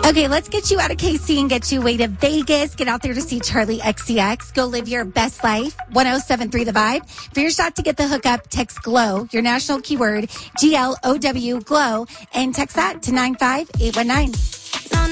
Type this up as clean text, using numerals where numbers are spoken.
Okay, let's get you out of KC and get you away to Vegas. Get out there to see Charlie XCX. Go live your best life. 1073 The Vibe. For your shot to get the hookup, text GLOW, your national keyword, GLOW, GLOW, and text that to 95819.